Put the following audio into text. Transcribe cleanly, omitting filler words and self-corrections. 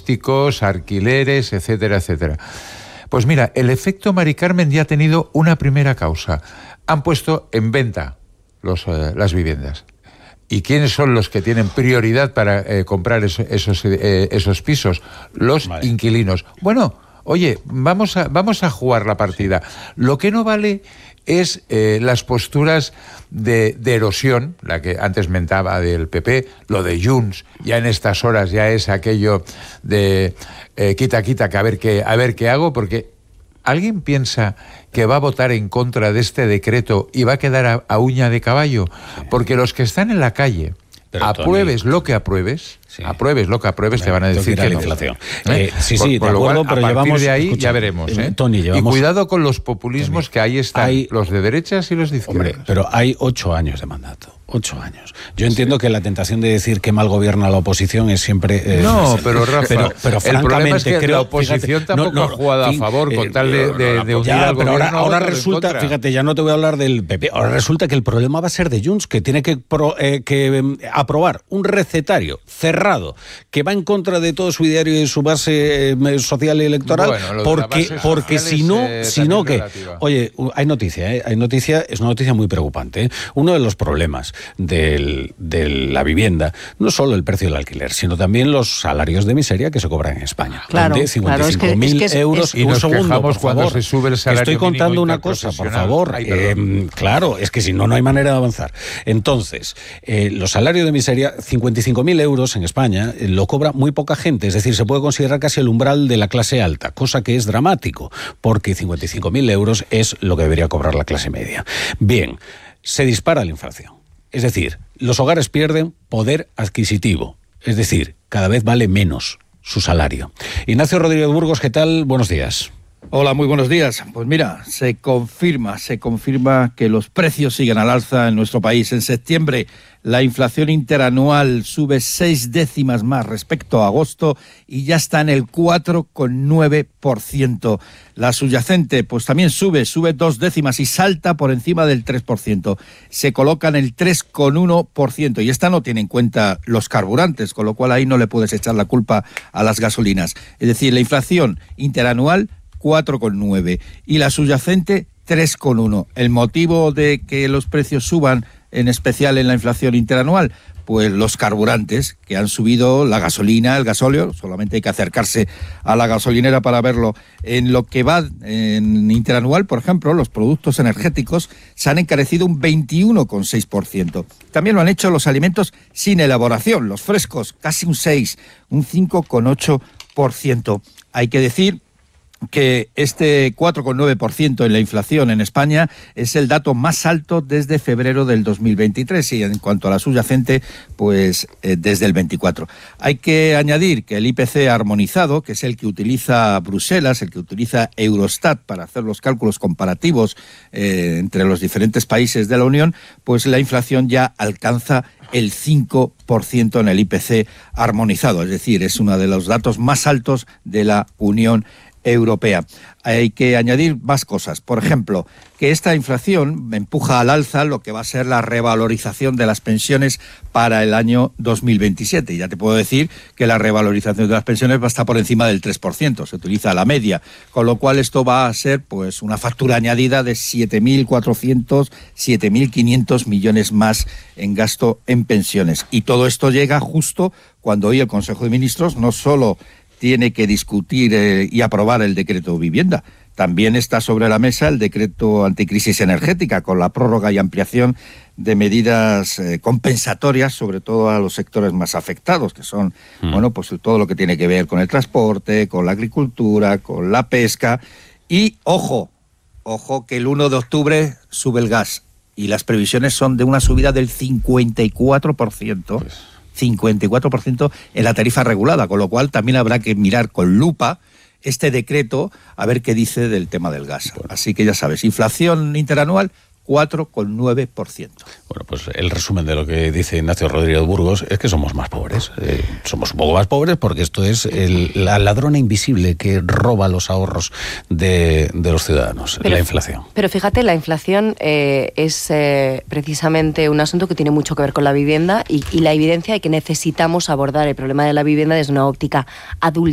electrodomésticos, alquileres, etcétera, etcétera. Pues mira, el efecto Mari Carmen ya ha tenido una primera causa. Han puesto en venta las viviendas. ¿Y quiénes son los que tienen prioridad para comprar esos pisos? Los inquilinos. Bueno, oye, vamos a jugar la partida. Lo que no vale es las posturas de erosión, la que antes mentaba del PP, lo de Junts, ya en estas horas ya es aquello de quita, que a ver qué hago, porque ¿alguien piensa que va a votar en contra de este decreto y va a quedar a uña de caballo? Porque los que están en la calle, apruebes lo que apruebes, te van a decir que la no. inflación. Sí, de acuerdo, pero a partir de ahí escucha, ya veremos. Tony, y cuidado con los populismos, que ahí están los de derechas y los de izquierdas. Hombre, pero hay 8 años de mandato. 8 años. Yo entiendo que la tentación de decir que mal gobierna la oposición es siempre... no, pero Rafa, pero el problema es que creo, la oposición tampoco ha jugado a favor con tal de unir al gobierno. Pero ahora resulta, fíjate, ya no te voy a hablar del PP, ahora resulta que el problema va a ser de Junts, que tiene que aprobar un recetario cerrado que va en contra de todo su ideario y su base social y electoral, porque si no que... Oye, hay noticia, es una noticia muy preocupante. Uno de los problemas de la vivienda, no solo el precio del alquiler, sino también los salarios de miseria que se cobran en España. Claro, de 55.000 euros. Y nos quejamos cuando se sube el salario mínimo. Estoy contando una cosa, por favor. Claro, es que si no, no hay manera de avanzar. Entonces, los salarios de miseria, 55.000 euros en España, lo cobra muy poca gente. Es decir, se puede considerar casi el umbral de la clase alta, cosa que es dramático, porque 55.000 euros es lo que debería cobrar la clase media. Bien, se dispara la inflación. Es decir, los hogares pierden poder adquisitivo. Es decir, cada vez vale menos su salario. Ignacio Rodríguez Burgos, ¿qué tal? Buenos días. Hola, muy buenos días. Pues mira, se confirma que los precios siguen al alza en nuestro país. En septiembre la inflación interanual sube 6 décimas más respecto a agosto y ya está en el 4,9%. La subyacente pues también sube 2 décimas y salta por encima del 3%. Se coloca en el 3,1% y esta no tiene en cuenta los carburantes, con lo cual ahí no le puedes echar la culpa a las gasolinas. Es decir, la inflación interanual 4,9 y la subyacente 3,1. ¿El motivo de que los precios suban, en especial en la inflación interanual? Pues los carburantes, que han subido, la gasolina, el gasóleo, solamente hay que acercarse a la gasolinera para verlo. En lo que va en interanual, por ejemplo, los productos energéticos se han encarecido un 21,6%. También lo han hecho los alimentos sin elaboración, los frescos, casi un 6, un 5,8%. Hay que decir que este 4,9% en la inflación en España es el dato más alto desde febrero del 2023 y en cuanto a la subyacente, pues desde el 24. Hay que añadir que el IPC armonizado, que es el que utiliza Bruselas, el que utiliza Eurostat para hacer los cálculos comparativos entre los diferentes países de la Unión, pues la inflación ya alcanza el 5% en el IPC armonizado, es decir, es uno de los datos más altos de la Unión Europea. Hay que añadir más cosas. Por ejemplo, que esta inflación empuja al alza lo que va a ser la revalorización de las pensiones para el año 2027. Y ya te puedo decir que la revalorización de las pensiones va a estar por encima del 3%. Se utiliza la media. Con lo cual esto va a ser pues una factura añadida de 7.400, 7.500 millones más en gasto en pensiones. Y todo esto llega justo cuando hoy el Consejo de Ministros no solo tiene que discutir y aprobar el decreto vivienda. También está sobre la mesa el decreto anticrisis energética, con la prórroga y ampliación de medidas compensatorias, sobre todo a los sectores más afectados, que son, bueno, pues todo lo que tiene que ver con el transporte, con la agricultura, con la pesca. Y, ojo, que el 1 de octubre sube el gas. Y las previsiones son de una subida del 54%. 54% en la tarifa regulada, con lo cual también habrá que mirar con lupa este decreto a ver qué dice del tema del gas. Así que ya sabes, inflación interanual 4,9%. Bueno, pues el resumen de lo que dice Ignacio Rodríguez Burgos es que somos más pobres. Somos un poco más pobres porque esto es la ladrona invisible que roba los ahorros de los ciudadanos, la inflación. Pero fíjate, la inflación es precisamente un asunto que tiene mucho que ver con la vivienda y la evidencia de que necesitamos abordar el problema de la vivienda desde una óptica adulta.